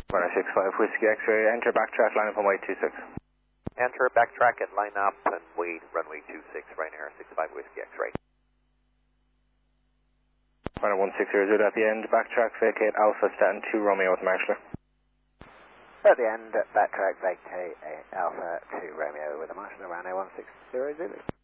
Runway 65 Whiskey X-ray, enter backtrack, line up on way 26. Enter, backtrack and line up and wait, runway 26, Ryanair 65 Whiskey X-ray. Runway 160 at the end, backtrack, vacate Alpha, Staten 2 Romeo with Marshaller. At the end, backtrack, vacate Alpha 2 Romeo with a Marshaller, Ryanair 160 Zulu.